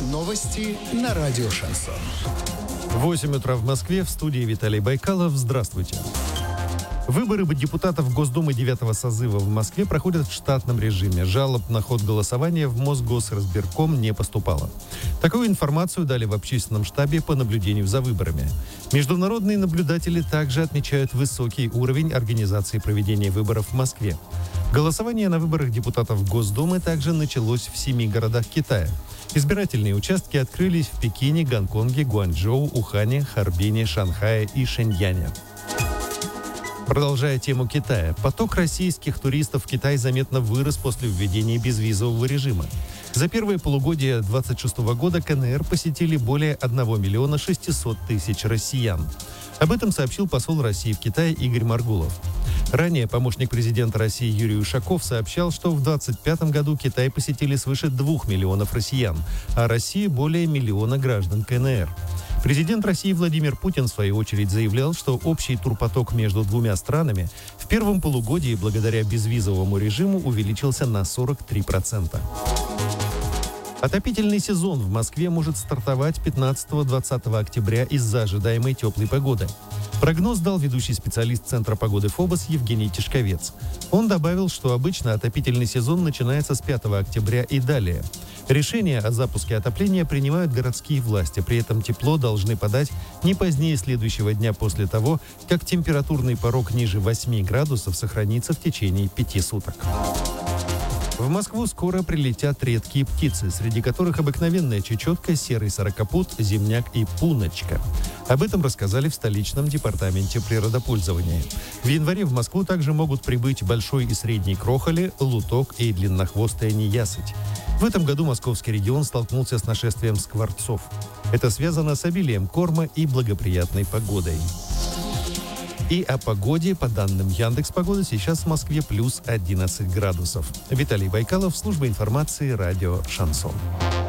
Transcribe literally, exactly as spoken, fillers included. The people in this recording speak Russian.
Новости на радио «Шансон». восемь утра в Москве, в студии Виталий Байкалов. Здравствуйте. Выборы депутатов Госдумы девятого созыва в Москве проходят в штатном режиме. Жалоб на ход голосования в Мосгосразбирком не поступало. Такую информацию дали в общественном штабе по наблюдению за выборами. Международные наблюдатели также отмечают высокий уровень организации проведения выборов в Москве. Голосование на выборах депутатов Госдумы также началось в семи городах Китая. Избирательные участки открылись в Пекине, Гонконге, Гуанчжоу, Ухане, Харбине, Шанхае и Шэньяне. Продолжая тему Китая, поток российских туристов в Китай заметно вырос после введения безвизового режима. За первое полугодие две тысячи двадцать шестого года КНР посетили более одного миллиона шестисот тысяч россиян. Об этом сообщил посол России в Китае Игорь Маргулов. Ранее помощник президента России Юрий Ушаков сообщал, что в две тысячи двадцать пятом году Китай посетили свыше двух миллионов россиян, а Россию более миллиона граждан КНР. Президент России Владимир Путин, в свою очередь, заявлял, что общий турпоток между двумя странами в первом полугодии благодаря безвизовому режиму увеличился на сорок три процента. Отопительный сезон в Москве может стартовать пятнадцатого-двадцатого октября из-за ожидаемой теплой погоды. Прогноз дал ведущий специалист Центра погоды ФОБОС Евгений Тишковец. Он добавил, что обычно отопительный сезон начинается с пятого октября и далее. Решение о запуске отопления принимают городские власти. При этом тепло должны подать не позднее следующего дня после того, как температурный порог ниже восьми градусов сохранится в течение пяти суток. В Москву скоро прилетят редкие птицы, среди которых обыкновенная чечетка, серый сорокопут, земняк и пуночка. Об этом рассказали в столичном департаменте природопользования. В январе в Москву также могут прибыть большой и средний крохоли, луток и длиннохвостая неясыть. В этом году московский регион столкнулся с нашествием скворцов. Это связано с обилием корма и благоприятной погодой. И о погоде, по данным Яндекс.Погоды, сейчас в Москве плюс одиннадцать градусов. Виталий Байкалов, служба информации, радио «Шансон».